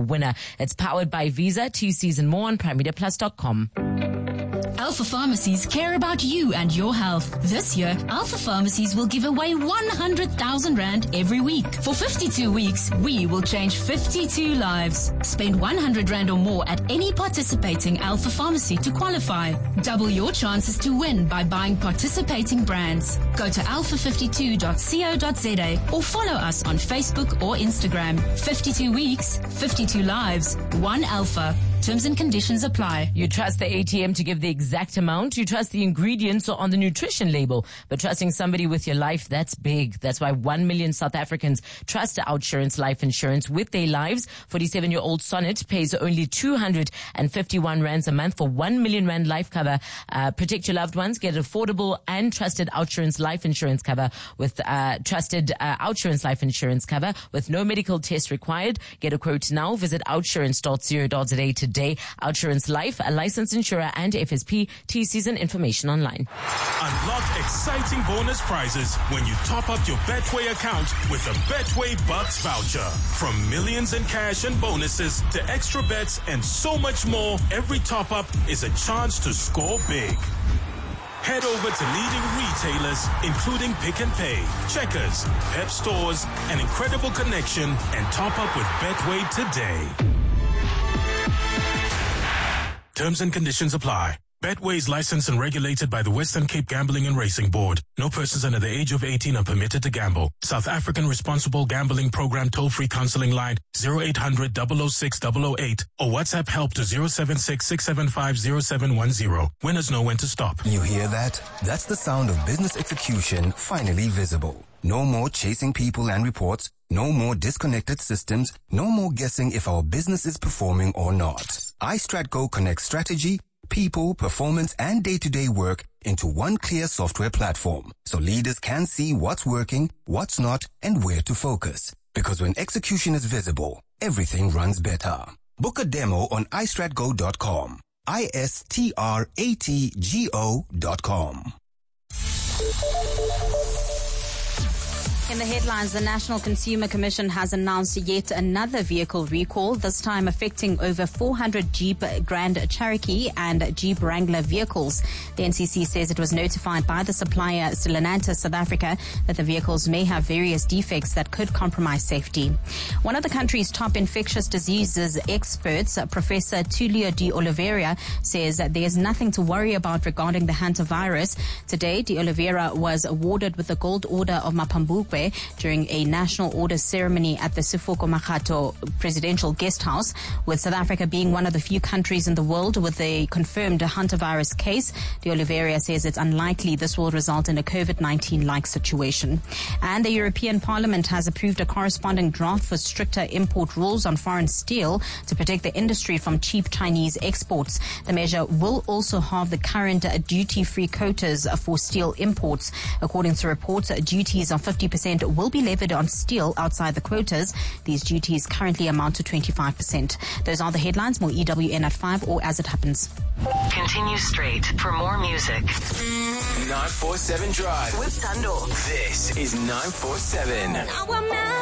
winner. It's powered by Visa. To season more on PrimeMediaPlus.com. Alpha Pharmacies care about you and your health. This year, Alpha Pharmacies will give away 100,000 Rand every week. For 52 weeks, we will change 52 lives. Spend 100 Rand or more at any participating Alpha Pharmacy to qualify. Double your chances to win by buying participating brands. Go to alpha52.co.za or follow us on Facebook or Instagram. 52 weeks, 52 lives, 1 Alpha. Terms and conditions apply. You trust the ATM to give the exact amount. You trust the ingredients or on the nutrition label. But trusting somebody with your life, that's big. That's why 1 million South Africans trust OUTsurance Life Insurance with their lives. 47-year-old Sonnet pays only 251 rands a month for 1 million rand life cover. Protect your loved ones. Get affordable and trusted OUTsurance Life Insurance cover with OUTsurance Life Insurance cover with no medical test required. Get a quote now. Visit outsurance.co.za today. OUTsurance Life, a licensed insurer and FSP. T-season information online. Unlock exciting bonus prizes when you top up your Betway account with a Betway Bucks voucher. From millions in cash and bonuses to extra bets and so much more, every top up is a chance to score big. Head over to leading retailers, including Pick n Pay, Checkers, Pep Stores, an Incredible Connection, and top up with Betway today. Terms and conditions apply. Betway is licensed and regulated by the Western Cape Gambling and Racing Board. No persons under the age of 18 are permitted to gamble. South African Responsible Gambling Program toll-free counseling line 0800 006 008 or WhatsApp help to 076 675 0710. Winners know when to stop. You hear that? That's the sound of business execution finally visible. No more chasing people and reports. No more disconnected systems. No more guessing if our business is performing or not. iStratGo connects strategy, people, performance, and day-to-day work into one clear software platform, so leaders can see what's working, what's not, and where to focus. Because when execution is visible, everything runs better. Book a demo on istratgo.com. istratgo.com. In the headlines, the National Consumer Commission has announced yet another vehicle recall, this time affecting over 400 Jeep Grand Cherokee and Jeep Wrangler vehicles. The NCC says it was notified by the supplier Stellantis South Africa that the vehicles may have various defects that could compromise safety. One of the country's top infectious diseases experts, Professor Tulio de Oliveira, says that there is nothing to worry about regarding the hantavirus. Today, de Oliveira was awarded with the Gold Order of Mapambukwe during a national order ceremony at the Sefoko Makgato Presidential Guest House. With South Africa being one of the few countries in the world with a confirmed hantavirus case, de Oliveira says it's unlikely this will result in a COVID-19-like situation. And the European Parliament has approved a corresponding draft for stricter import rules on foreign steel to protect the industry from cheap Chinese exports. The measure will also halve the current duty-free quotas for steel imports. According to reports, duties of 50% will be levied on steel outside the quotas. These duties currently amount to 25%. Those are the headlines. More EWN at 5 or as it happens. Continue straight for more music. 947 Drive With Thando. This is 947.